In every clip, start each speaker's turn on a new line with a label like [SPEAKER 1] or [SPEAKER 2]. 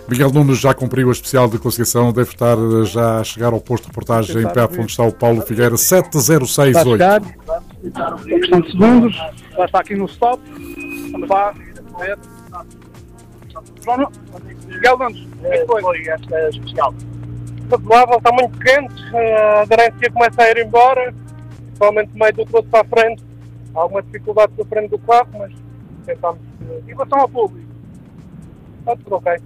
[SPEAKER 1] Miguel Nunes já cumpriu a especial de classificação, deve estar já a chegar ao posto de reportagem em perto onde está o Paulo Figueira, 7068.
[SPEAKER 2] Está a chegar, questão de segundos, já está aqui no stop, vamos lá, ver. Miguel Nunes, como é que foi esta especial? Razoável, está muito quente, a aderência começa a ir embora, principalmente no meio do troço para a frente, há alguma dificuldade para a frente do carro, mas tentamos. Em relação ao público, está tudo ok.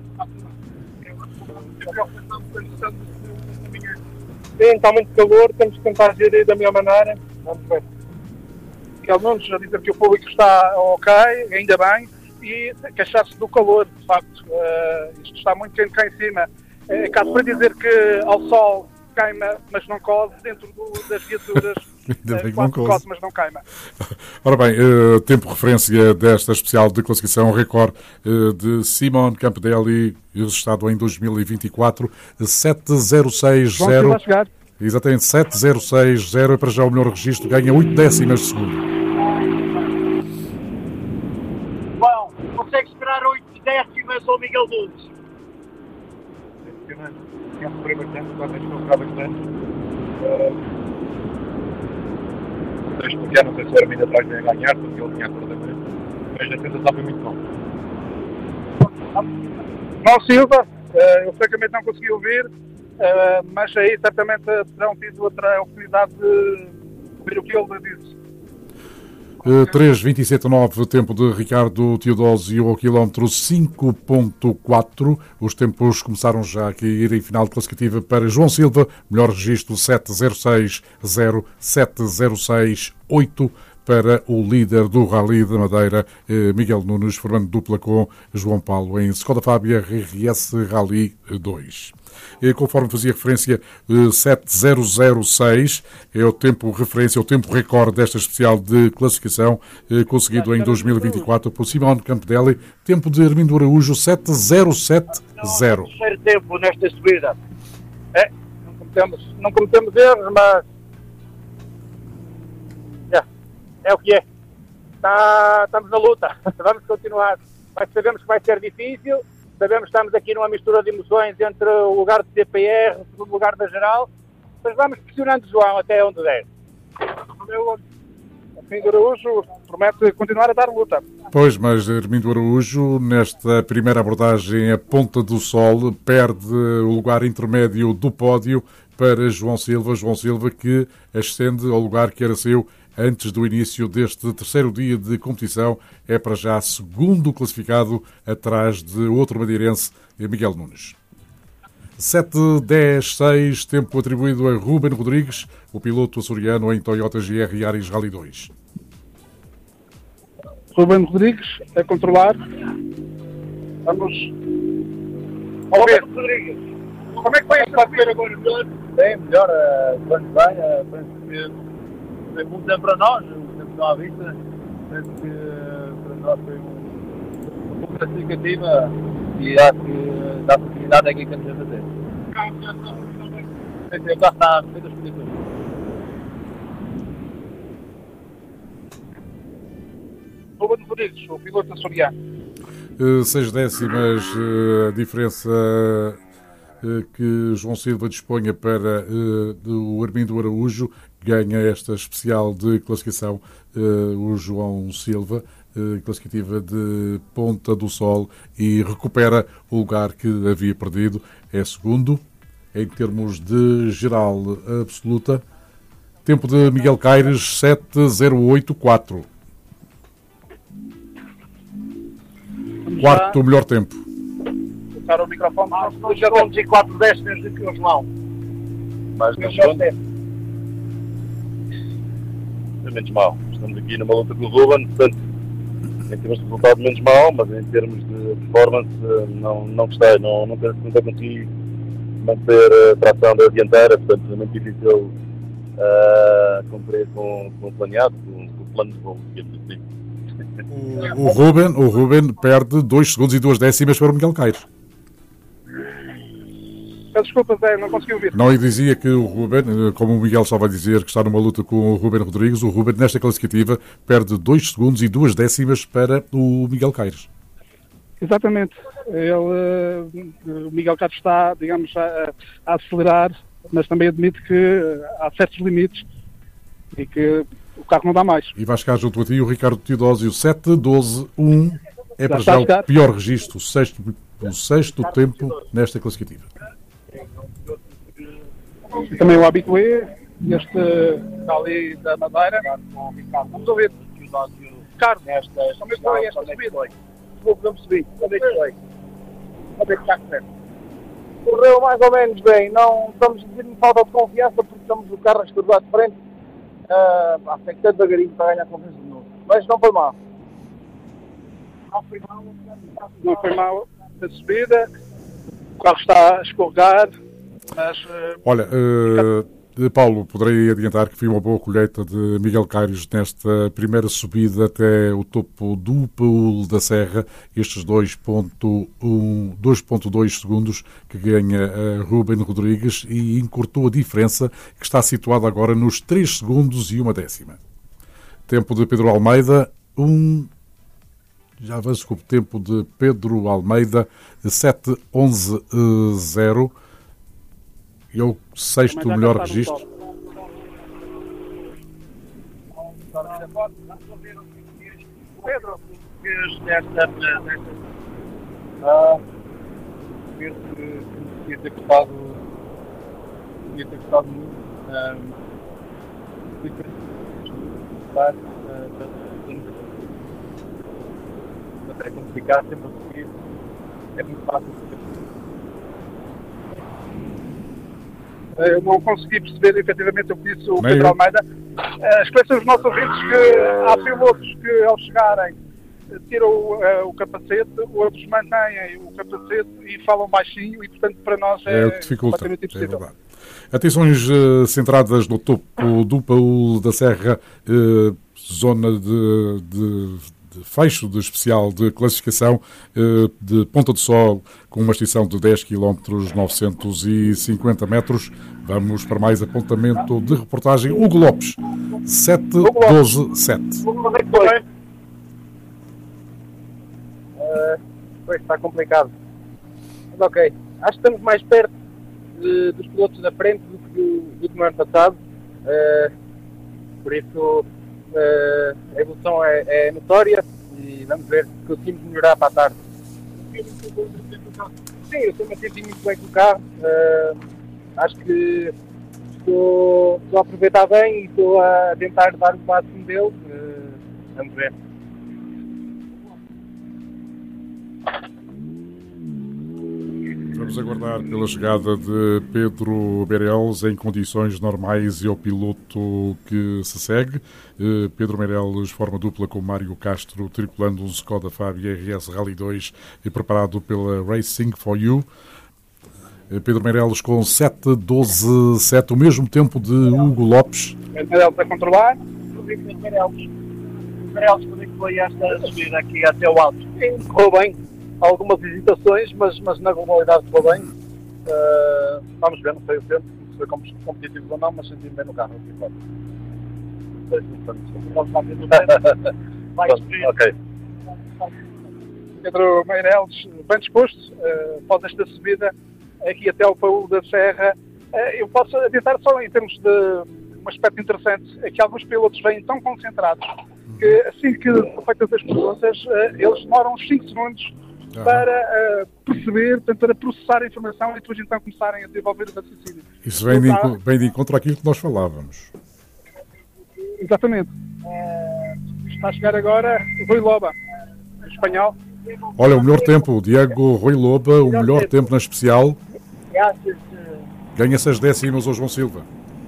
[SPEAKER 2] Sim, está muito calor, temos que tentar gerir da melhor maneira. Vamos ver. Miguel Nunes já dizer que o público está ok, ainda bem, e queixar-se do calor, de facto. Isto está muito quente cá em cima. É caso para dizer que ao sol queima, mas não cose, dentro das viaturas cose, mas não queima.
[SPEAKER 1] Ora bem, tempo referência desta especial de classificação, recorde de Simon Campedelli, registrado em 2024, 7060.
[SPEAKER 2] Vai chegar.
[SPEAKER 1] Exatamente, 7060, para já o melhor registro, ganha 8 décimas de segundo.
[SPEAKER 3] Bom, consegue esperar 8 décimas ao Miguel Nunes?
[SPEAKER 2] Já sofri bastante, já tens que jogar bastante. Já não sei se o Armindo atrás vem a ganhar, porque ele tinha a corda mesmo. Mas a sensação foi muito bom. Não, Silva, eu francamente não consegui ouvir, mas aí certamente terão tido outra oportunidade de ouvir o que ele disse.
[SPEAKER 1] 3:27:9, tempo de Ricardo Teodósio ao quilómetro 5.4. Os tempos começaram já a cair em final de classificativa para João Silva. Melhor registro 7:06:0, 7:06:8 para o líder do Rally da Madeira, Miguel Nunes, formando dupla com João Paulo em Skoda Fábia RS Rally 2. Conforme fazia referência, 7006 é o tempo referência, o tempo recorde desta especial de classificação, conseguido em 2024 por Simon Campedelli, tempo de Armindo Araújo, 7070.
[SPEAKER 3] Terceiro tempo nesta subida.
[SPEAKER 2] Não cometemos erros, mas é o que é. Estamos na luta, vamos continuar. Mas sabemos que vai ser difícil. Sabemos que estamos aqui numa mistura de emoções entre o lugar de CPR, o segundo lugar da geral, mas vamos pressionando João até onde der. Armindo Araújo promete continuar a dar luta.
[SPEAKER 1] Pois, mas Armindo Araújo, nesta primeira abordagem a Ponta do Sol, perde o lugar intermédio do pódio para João Silva. João Silva que ascende ao lugar que era seu antes do início deste terceiro dia de competição, é para já segundo classificado, atrás de outro madeirense, Miguel Nunes. 7:10:6, tempo atribuído a Ruben Rodrigues, o piloto açoriano em Toyota GR Yaris Rally 2.
[SPEAKER 2] Ruben Rodrigues, a controlar. Vamos ouvir.
[SPEAKER 3] Rodrigues,
[SPEAKER 2] Como é que foi esta feira agora?
[SPEAKER 4] Bem, melhor, quando vai, penso que foi muito tempo para nós, o tempo não à vista, penso que para nós foi uma classificativa e acho que dá oportunidade a quem queremos fazer. O carro está a fazer as condições.
[SPEAKER 2] Ruben Rodrigues, o piloto açoriano.
[SPEAKER 1] 6 décimas a diferença que João Silva disponha para o Armindo Araújo, ganha esta especial de classificação o João Silva, classificativa de Ponta do Sol, e recupera o lugar que havia perdido. É segundo em termos de geral absoluta. Tempo de Miguel Caires, 7:08:4. Quarto melhor tempo.
[SPEAKER 2] Passar o microfone.
[SPEAKER 3] já vamos em 4 décimas do que o João.
[SPEAKER 4] Mas no segundo é menos mal. Estamos aqui numa luta com o Ruben, portanto, em termos de resultado menos mal, mas em termos de performance não gostei, não consegui manter a tração da dianteira, portanto é muito difícil cumprir com o planeado, com o plano de voo, digamos assim.
[SPEAKER 1] O Ruben perde 2 segundos e 2 décimas para o Miguel Caires.
[SPEAKER 2] Desculpa, Zé, não consegui ouvir.
[SPEAKER 1] Não, eu dizia que o Ruben, como o Miguel estava a dizer, que está numa luta com o Ruben Rodrigues, o Ruben, nesta classificativa, perde 2 segundos e 2 décimas para o Miguel Caires.
[SPEAKER 2] Exatamente. O Miguel Castro está, digamos, a acelerar, mas também admite que há certos limites e que o carro não dá mais.
[SPEAKER 1] E vai chegar junto a ti o Ricardo Teodósio, 7:12:1. É para
[SPEAKER 2] está
[SPEAKER 1] já
[SPEAKER 2] a chegar.
[SPEAKER 1] o pior registro, o sexto tempo nesta classificativa.
[SPEAKER 2] Também o habitué, este está ali da Madeira. Vamos ouvir. Ricardo, como é que foi esta subida?
[SPEAKER 3] Não percebi. Onde é que foi? Onde é que está a correr? Correu mais ou menos bem. Não estamos sentindo falta de confiança porque estamos o carro a estorbar de frente. Tem que ter devagarinho para ganhar confiança de novo. Mas não foi mal.
[SPEAKER 2] Não foi mal a subida. O carro está a escorregar. Mas,
[SPEAKER 1] Olha, Paulo, poderei adiantar que foi uma boa colheita de Miguel Caires nesta primeira subida até o topo do Paúl da Serra, estes 2.2 segundos que ganha Ruben Rodrigues e encurtou a diferença que está situada agora nos 3 segundos e 1/10. Tempo de Pedro Almeida, já avanço com o tempo de Pedro Almeida, 7:11:0. É o sexto melhor registro.
[SPEAKER 3] Pedro, nesta penso que podia ter gostado muito. É complicado, sempre a seguir. É muito fácil.
[SPEAKER 2] eu não consegui perceber efetivamente o que disse o Pedro Almeida. Esclarecer os nossos ouvintes que há pilotos que, ao chegarem, tiram o capacete, outros mantêm o capacete e falam baixinho e, portanto, para nós
[SPEAKER 1] o que dificulta,
[SPEAKER 2] completamente impossível.
[SPEAKER 1] verdade. Atenções centradas no topo do Paúl da Serra, zona de fecho de especial de classificação de Ponta do Sol, com uma extensão de 10 km, 950 metros. Vamos para mais apontamento de reportagem. Hugo Lopes, 7:12:7.
[SPEAKER 3] Como é que foi? Pois está complicado. Mas ok, acho que estamos mais perto dos pilotos da frente do que no ano passado. Por isso a evolução é notória e vamos ver se conseguimos melhorar para a tarde. Sim, eu estou-me a sentir muito bem com o carro. Acho que estou a aproveitar bem e estou a tentar dar o máximo dele. Vamos ver.
[SPEAKER 1] Vamos aguardar pela chegada de Pedro Meirelles em condições normais e ao piloto que se segue. Pedro Meirelles forma dupla com Mário Castro, tripulando um Skoda Fabia RS Rally 2 e preparado pela Racing for You. Pedro Meirelles com 7:12:7, o mesmo tempo de Hugo Lopes.
[SPEAKER 2] Meirelles a controlar.
[SPEAKER 3] Meirelles, como é que foi esta subida aqui até o alto? Correu bem. Algumas hesitações, mas na globalidade ficou bem. Vamos ver, não sei o tempo, se foi competitivo ou não, mas senti-me bem no carro. Ok.
[SPEAKER 2] Pedro Meirelles, bem disposto, após esta subida aqui até ao Paúl da Serra. Eu posso adiantar só em termos de um aspecto interessante, é que alguns pilotos vêm tão concentrados que assim que são feitas as perguntas, eles demoram uns 5 segundos para perceber, para processar a informação e depois então começarem a desenvolver o raciocínio.
[SPEAKER 1] Isso vem de encontro àquilo que nós falávamos.
[SPEAKER 2] Exatamente. Está a chegar agora o Rui Loba, o espanhol.
[SPEAKER 1] Olha, o melhor tempo, o Diego Rui Loba, o melhor tempo na especial. Ganha 6 décimas ao João Silva.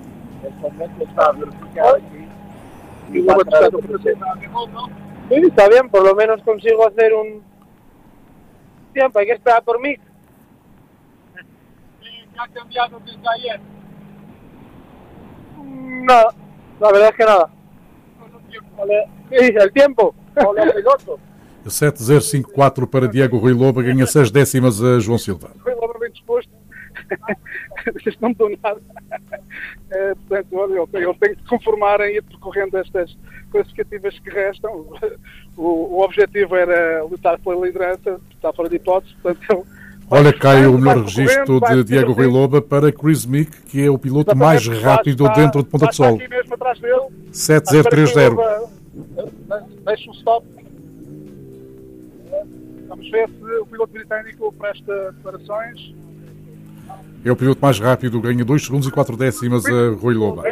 [SPEAKER 3] Y luego sí, está bien, por lo menos consigo hacer un tiempo. Hay que esperar por mí. ¿Ya ha cambiado desde ayer? No, la verdad es que nada. Sí, el tiempo. O los pilotos.
[SPEAKER 1] 7:054 para Diego Rui Loba, ganha 6 décimas a João Silva.
[SPEAKER 2] Rui Loba bem disposto. Isto não mudou nada. Portanto, olha, eu tenho que conformar em ir percorrendo estas classificativas que restam. O objetivo era lutar pela liderança, está fora de hipótese, portanto...
[SPEAKER 1] Olha, cai o melhor registro de Diego Rui Loba para Chris Meek, que é o piloto mais rápido dentro de Ponta do Sol.
[SPEAKER 2] Está aqui mesmo atrás dele.
[SPEAKER 1] 7.030.
[SPEAKER 2] Deixa o stop. Vamos ver se o piloto britânico presta declarações.
[SPEAKER 1] É o piloto mais rápido, ganha 2 segundos e 4 décimas a Rui Loba.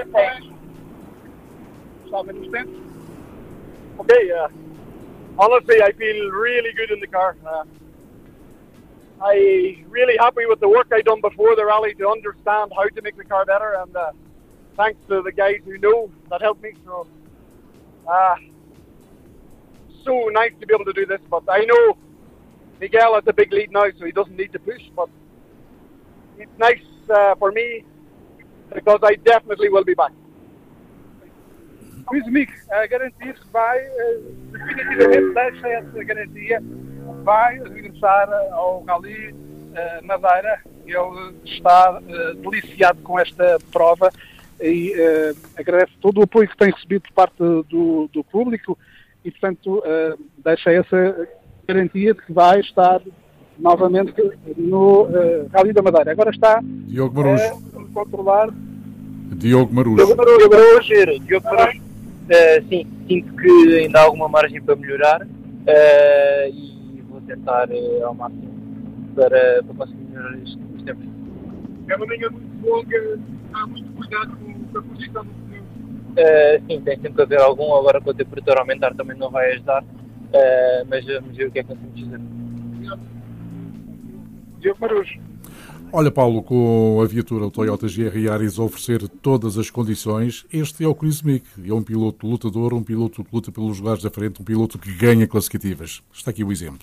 [SPEAKER 2] Está menos tempo.
[SPEAKER 3] Okay, honestly, I feel really good in the car. I'm really happy with the work I done before the rally to understand how to make the car better, and thanks to the guys who know that helped me. So nice to be able to do this, but I know Miguel has a big lead now, so he doesn't need to push, but it's nice for me because I definitely will be back.
[SPEAKER 2] Luís Mick, a garantir que vai, definitivamente deixa essa garantia, vai regressar ao Rally Madeira. Ele está deliciado com esta prova e agradece todo o apoio que tem recebido por parte do público e, portanto, deixa essa garantia de que vai estar novamente no Rally da Madeira. Agora está
[SPEAKER 1] Diogo Marujo.
[SPEAKER 2] a controlar.
[SPEAKER 1] Diogo Marujo.
[SPEAKER 5] Sim, sinto que ainda há alguma margem para melhorar e vou tentar ao máximo para conseguir melhorar estes tempos.
[SPEAKER 2] É uma linha muito longa, há muito cuidado com a posição do pneu.
[SPEAKER 5] Sim, tem sempre que haver algum, agora com a temperatura aumentar também não vai ajudar, mas vamos ver o que é que conseguimos fazer.
[SPEAKER 2] Diogo Marujo.
[SPEAKER 1] Olha, Paulo, com a viatura o Toyota GR Yaris a oferecer todas as condições, este é o Chris Meek. É um piloto lutador, um piloto que luta pelos lugares da frente, um piloto que ganha classificativas. Está aqui o exemplo.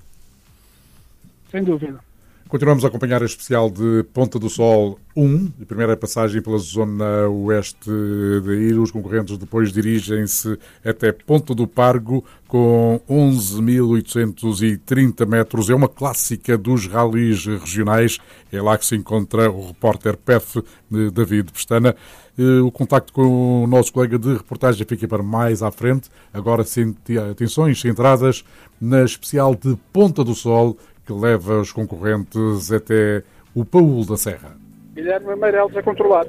[SPEAKER 2] Sem dúvida.
[SPEAKER 1] Continuamos a acompanhar a especial de Ponta do Sol 1, a primeira passagem pela zona oeste da ilha. Os concorrentes depois dirigem-se até Ponta do Pargo com 11.830 metros. É uma clássica dos ralis regionais. É lá que se encontra o repórter PEF, David Pestana. O contacto com o nosso colega de reportagem fica para mais à frente. Agora, atenções centradas na especial de Ponta do Sol, que leva os concorrentes até o Paúl da Serra.
[SPEAKER 2] Guilherme Meireles a controlar.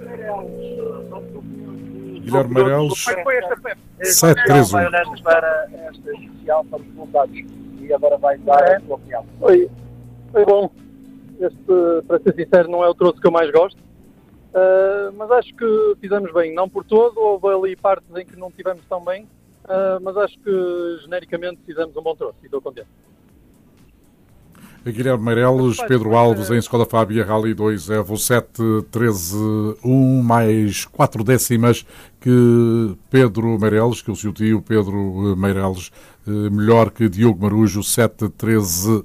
[SPEAKER 1] Guilherme Meireles,
[SPEAKER 2] Como é que foi esta peça?
[SPEAKER 1] 7-3-1.
[SPEAKER 3] Para esta especial para os resultados e agora vai dar a sua opinião.
[SPEAKER 6] Foi bom. Este, para ser sincero, não é o troço que eu mais gosto, mas acho que fizemos bem. Não por todo, houve ali partes em que não tivemos tão bem, mas acho que genericamente fizemos um bom troço e estou contente.
[SPEAKER 1] Guilherme Meireles, Pedro Alves em Skoda Fábia Rally 2 Evo 7-13-1, mais 4 décimas que Pedro Meireles, que é o seu tio Pedro Meireles, melhor que Diogo Marujo, 7-13-1.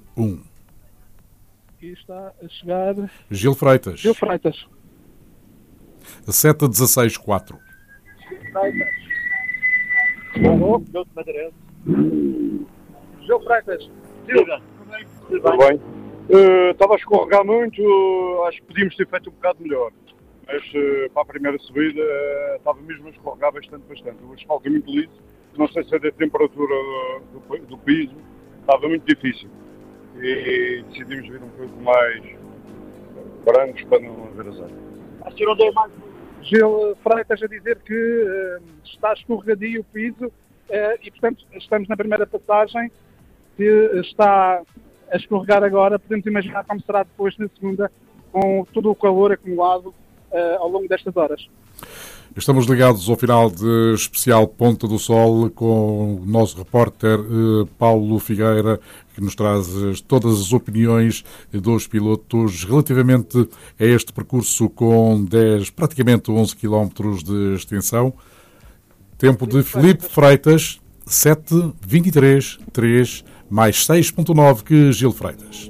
[SPEAKER 2] E está a chegar
[SPEAKER 1] Gil Freitas, 7-16-4.
[SPEAKER 2] Gil Freitas.
[SPEAKER 7] Tudo bem. Estava a escorregar muito, acho que podíamos ter feito um bocado melhor. Mas para a primeira subida estava mesmo a escorregar bastante. O asfalto é muito liso, não sei se é da temperatura do piso, estava muito difícil. E decidimos vir um pouco mais brancos para não haver azar.
[SPEAKER 2] Gil Freitas a dizer que está escorregadio o piso e, portanto, estamos na primeira passagem, que está a escorregar agora. Podemos imaginar como será depois na segunda, com todo o calor acumulado ao longo destas horas.
[SPEAKER 1] Estamos ligados ao final de especial Ponta do Sol com o nosso repórter Paulo Figueira, que nos traz todas as opiniões dos pilotos relativamente a este percurso com praticamente 11 km de extensão. Tempo de Filipe Freitas, 7:23:3, mais 6.9 que Gil Freitas.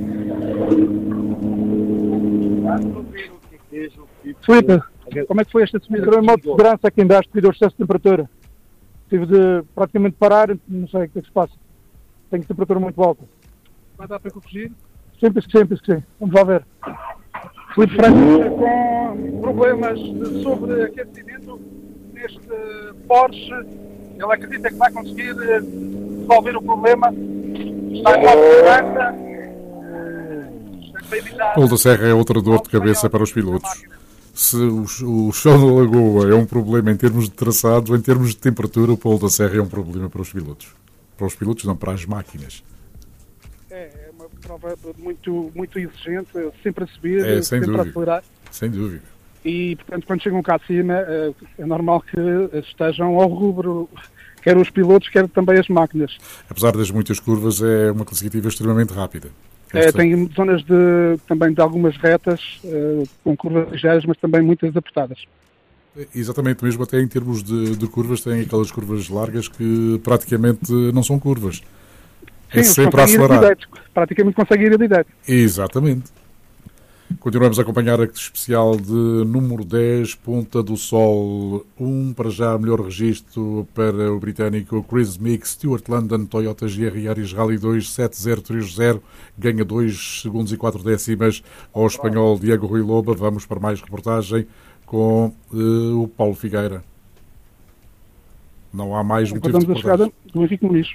[SPEAKER 2] Filipe, como é que foi esta subida?
[SPEAKER 6] Foi uma moto de segurança aqui embaixo devido ao excesso de temperatura. Tive de praticamente parar, não sei o que é que se passa. Tenho temperatura muito alta.
[SPEAKER 2] Vai dar para corrigir?
[SPEAKER 6] Sempre que sim. Vamos lá ver.
[SPEAKER 2] Filipe Freitas com problemas de sobreaquecimento neste Porsche. Ele acredita que vai conseguir resolver o problema. Está com a segurança.
[SPEAKER 1] Paulo da Serra é outra dor de cabeça para os pilotos. Se o chão da Lagoa é um problema em termos de traçado, em termos de temperatura, o Paulo da Serra é um problema para os pilotos. Para os pilotos, não, para as máquinas.
[SPEAKER 2] É uma prova muito, muito exigente, sempre a subir,
[SPEAKER 1] sem
[SPEAKER 2] sempre
[SPEAKER 1] dúvida.
[SPEAKER 2] a acelerar.
[SPEAKER 1] Sem dúvida.
[SPEAKER 2] E, portanto, quando chegam cá acima, é normal que estejam ao rubro, quer os pilotos, quer também as máquinas.
[SPEAKER 1] Apesar das muitas curvas, é uma classificativa extremamente rápida.
[SPEAKER 2] Tem zonas também de algumas retas, com curvas ligeiras, mas também muitas apertadas.
[SPEAKER 1] Exatamente, mesmo até em termos de curvas, tem aquelas curvas largas que praticamente não são curvas.
[SPEAKER 2] Sim,
[SPEAKER 1] é sempre a acelerar.
[SPEAKER 2] Praticamente conseguem ir a direito.
[SPEAKER 1] Exatamente. Continuamos a acompanhar a especial de número 10, Ponta do Sol 1, para já melhor registro para o britânico Chris Meek, Stuart London, Toyota GR Yaris Rally 2, 7030, ganha 2 segundos e 4 décimas ao espanhol Diego Rui Loba. Vamos para mais reportagem com o Paulo Figueira. Não há mais motivo de reportagem.
[SPEAKER 2] A chegada do Henrique Muniz.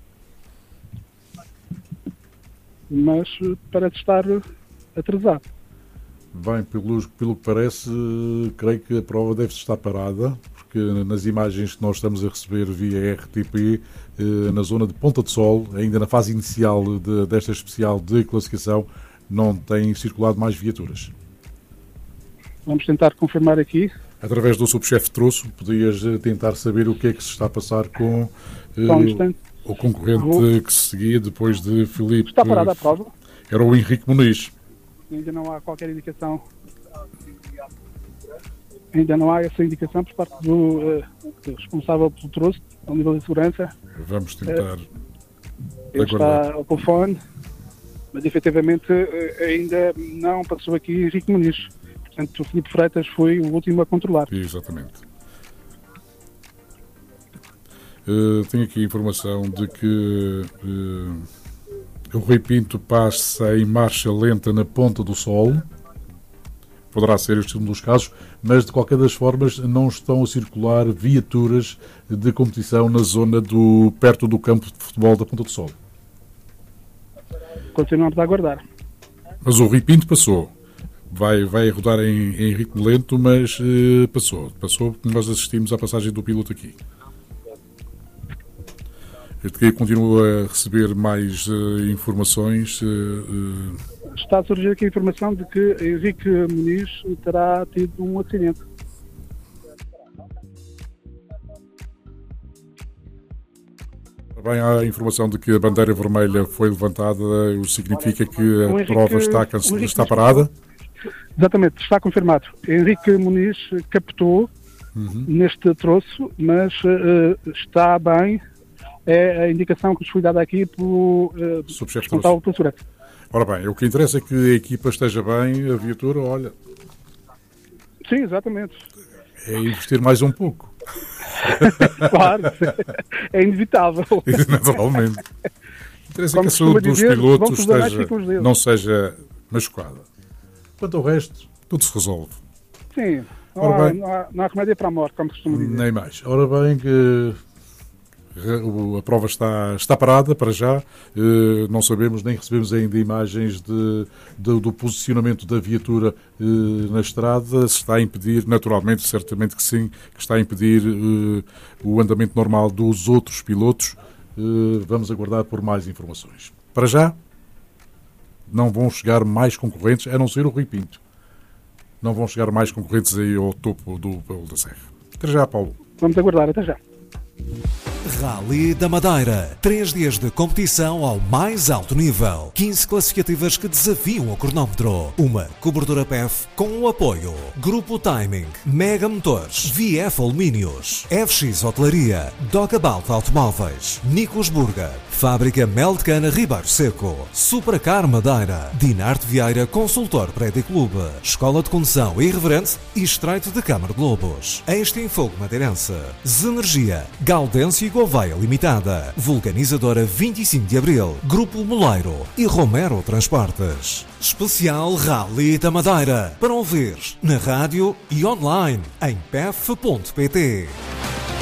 [SPEAKER 2] Mas parece estar atrasado.
[SPEAKER 1] Bem, pelo que parece, creio que a prova deve estar parada, porque nas imagens que nós estamos a receber via RTP, na zona de Ponta do Sol, ainda na fase inicial desta especial de classificação, não têm circulado mais viaturas.
[SPEAKER 2] Vamos tentar confirmar aqui.
[SPEAKER 1] Através do subchefe de troço, podias tentar saber o que é que se está a passar com o concorrente que se seguia depois de Filipe.
[SPEAKER 2] Está parada a prova.
[SPEAKER 1] Era o Henrique Muniz.
[SPEAKER 2] Ainda não há qualquer indicação. Ainda não há essa indicação por parte do responsável pelo troço, ao nível de segurança.
[SPEAKER 1] Vamos tentar
[SPEAKER 2] ele está ao telefone, mas efetivamente ainda não passou aqui Henrique Muniz. Portanto, o Filipe Freitas foi o último a controlar.
[SPEAKER 1] Exatamente. Tenho aqui a informação de que o Rui Pinto passa em marcha lenta na Ponta do Sol. Poderá ser este um dos casos, mas de qualquer das formas não estão a circular viaturas de competição na zona perto do campo de futebol da Ponta do Sol.
[SPEAKER 2] Continuamos a aguardar.
[SPEAKER 1] Mas o Rui Pinto passou. Vai rodar em ritmo lento, mas passou porque nós assistimos à passagem do piloto aqui. Eu continuo a receber mais informações.
[SPEAKER 2] Está a surgir aqui a informação de que Henrique Muniz terá tido um acidente.
[SPEAKER 1] Bem, há a informação de que a bandeira vermelha foi levantada, o que significa que a prova está parada?
[SPEAKER 2] Exatamente, está confirmado. Henrique Muniz captou neste troço, mas está bem. É a indicação que nos foi dada aqui pelo responsável pela segurança.
[SPEAKER 1] Ora bem, o que interessa é que a equipa esteja bem, a viatura, olha...
[SPEAKER 2] Sim, exatamente.
[SPEAKER 1] É investir mais um pouco.
[SPEAKER 2] Claro, é inevitável.
[SPEAKER 1] Naturalmente. Interessa que a saúde dos pilotos não seja machucada. Quanto ao resto, tudo se resolve.
[SPEAKER 2] Sim, não há remédio para a morte, como costuma dizer.
[SPEAKER 1] Nem mais. Ora bem, que a prova está parada para já. Não sabemos, nem recebemos ainda imagens do posicionamento da viatura na estrada. Se está a impedir, naturalmente, certamente que sim, que está a impedir o andamento normal dos outros pilotos. Vamos aguardar por mais informações. Para já, não vão chegar mais concorrentes, a não ser o Rui Pinto. Não vão chegar mais concorrentes aí ao topo do Paulo da Serra. Até já, Paulo.
[SPEAKER 2] Vamos aguardar, até já.
[SPEAKER 8] Rally da Madeira. 3 dias de competição ao mais alto nível. 15 classificativas que desafiam o cronómetro. Uma cobertura PEF com o apoio Grupo Timing, Mega Motores, VF Alumínios, FX Hotelaria, Dogabout Automóveis, Nicolas Burger, Fábrica Mel de Cana Ribeiro Seco, Supracar Madeira, Dinarte Vieira Consultor Prédio Clube, Escola de Condução Irreverente e Estreito de Câmara de Lobos, Extinfogo Madeirense, Zenergia, Gaudêncio e Gouveia Gouveia Limitada, Vulcanizadora 25 de Abril, Grupo Moleiro e Romero Transportes. Especial Rally da Madeira, para ouvir na rádio e online em pef.pt.